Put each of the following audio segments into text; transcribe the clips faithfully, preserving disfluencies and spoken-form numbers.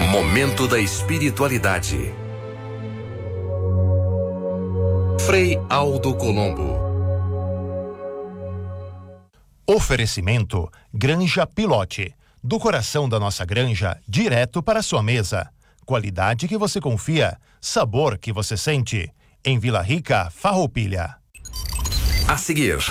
Momento da espiritualidade. Frei Aldo Colombo. Oferecimento Granja Pilote. Do coração da nossa granja, direto para a sua mesa. Qualidade que você confia, sabor que você sente. Em Vila Rica, Farroupilha. A seguir,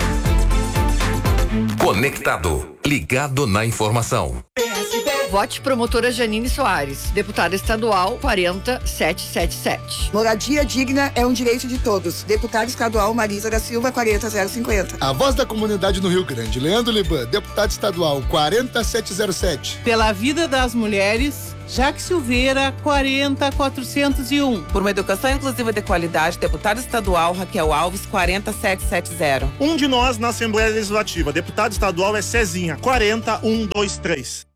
conectado, ligado na informação. Vote promotora Janine Soares, deputada estadual quarenta sete sete sete. Moradia digna é um direito de todos. Deputada estadual Marisa da Silva quarenta zero cinquenta. A voz da comunidade no Rio Grande, Leandro Liban, deputado estadual quarenta sete zero sete. Pela vida das mulheres, Jaque Silveira, quarenta quatrocentos e um. Por uma educação inclusiva de qualidade, deputada estadual Raquel Alves, quarenta sete sete zero. Um de nós na Assembleia Legislativa, deputado estadual é Cezinha, quarenta cento e vinte e três.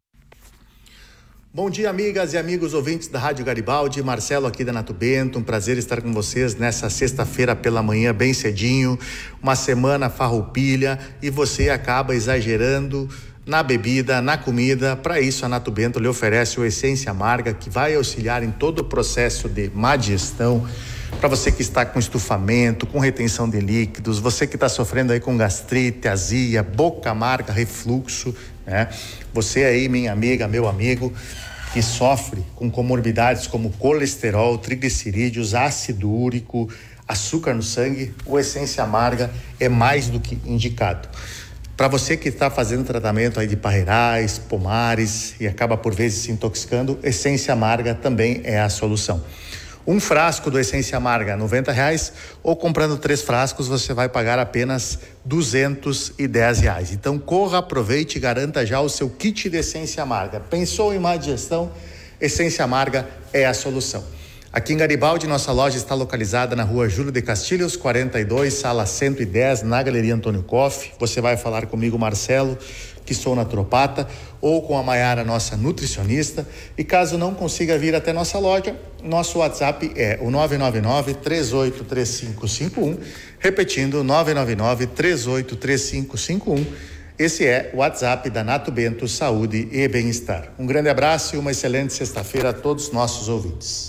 Bom dia, amigas e amigos ouvintes da Rádio Garibaldi. Marcelo aqui da Nato Bento, um prazer estar com vocês nessa sexta-feira pela manhã, bem cedinho, uma semana farroupilha, e você acaba exagerando na bebida, na comida. Para isso, a Nato Bento lhe oferece o Essência Amarga, que vai auxiliar em todo o processo de má digestão. Para você que está com estufamento, com retenção de líquidos, você que está sofrendo aí com gastrite, azia, boca amarga, refluxo, né? Você aí, minha amiga, meu amigo, que sofre com comorbidades como colesterol, triglicerídeos, ácido úrico, açúcar no sangue, o Essência Amarga é mais do que indicado. Para você que está fazendo tratamento aí de parreirais, pomares e acaba por vezes se intoxicando, Essência Amarga também é a solução. Um frasco do Essência Amarga, noventa reais, ou comprando três frascos, você vai pagar apenas duzentos e dez reais. Então, corra, aproveite e garanta já o seu kit de Essência Amarga. Pensou em má digestão? Essência Amarga é a solução. Aqui em Garibaldi, nossa loja está localizada na rua Júlio de Castilhos, quarenta e dois, sala cento e dez, na Galeria Antônio Koff. Você vai falar comigo, Marcelo, que sou naturopata, ou com a Maiara, nossa nutricionista. E caso não consiga vir até nossa loja, nosso WhatsApp é o nove nove nove, três oito três cinco cinco um, repetindo, nove nove nove, três oito três cinco cinco um. Esse é o WhatsApp da Nato Bento Saúde e Bem-Estar. Um grande abraço e uma excelente sexta-feira a todos os nossos ouvintes.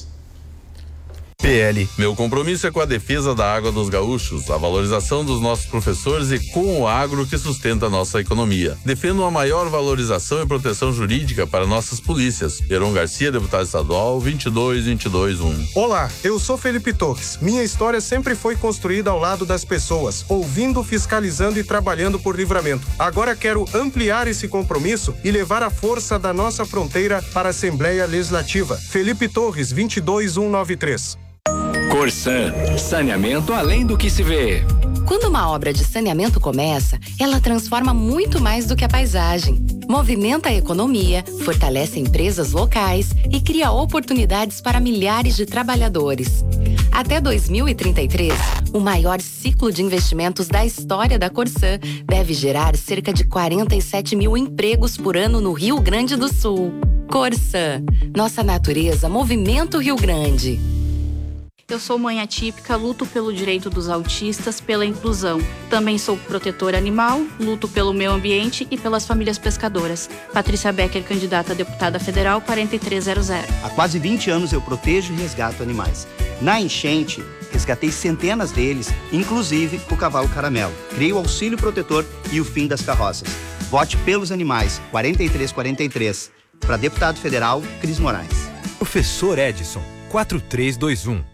P L. Meu compromisso é com a defesa da água dos gaúchos, a valorização dos nossos professores e com o agro que sustenta a nossa economia. Defendo uma maior valorização e proteção jurídica para nossas polícias. Heron Garcia, deputado estadual, vinte e dois vinte e dois um. Olá, eu sou Felipe Torres. Minha história sempre foi construída ao lado das pessoas, ouvindo, fiscalizando e trabalhando por Livramento. Agora quero ampliar esse compromisso e levar a força da nossa fronteira para a Assembleia Legislativa. Felipe Torres, vinte e dois mil cento e noventa e três. Corsan, saneamento além do que se vê. Quando uma obra de saneamento começa, ela transforma muito mais do que a paisagem. Movimenta a economia, fortalece empresas locais e cria oportunidades para milhares de trabalhadores. Até dois mil e trinta e três, o maior ciclo de investimentos da história da Corsan deve gerar cerca de quarenta e sete mil empregos por ano no Rio Grande do Sul. Corsan, nossa natureza movimenta o Rio Grande. Eu sou mãe atípica, luto pelo direito dos autistas, pela inclusão. Também sou protetora animal, luto pelo meio ambiente e pelas famílias pescadoras. Patrícia Becker, candidata a deputada federal, quarenta e três zero zero. Há quase vinte anos eu protejo e resgato animais. Na enchente, resgatei centenas deles, inclusive o cavalo caramelo. Criei o auxílio protetor e o fim das carroças. Vote pelos animais, quarenta e três quarenta e três. Para deputado federal, Cris Moraes. Professor Edson, quatro três dois um.